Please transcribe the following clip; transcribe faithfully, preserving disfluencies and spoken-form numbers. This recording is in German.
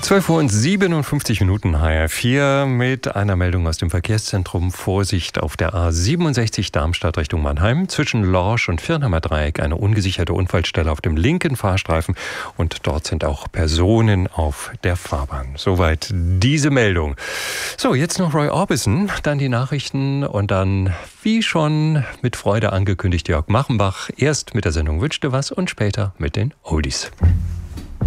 zwölf Uhr und siebenundfünfzig Minuten H R vier mit einer Meldung aus dem Verkehrszentrum. Vorsicht auf der A siebenundsechzig Darmstadt Richtung Mannheim. Zwischen Lorsch und Firnheimer Dreieck eine ungesicherte Unfallstelle auf dem linken Fahrstreifen. Und dort sind auch Personen auf der Fahrbahn. Soweit diese Meldung. So, jetzt noch Roy Orbison, dann die Nachrichten und dann, wie schon mit Freude angekündigt, Jörg Machenbach. Erst mit der Sendung Wünsch dir was und später mit den Oldies.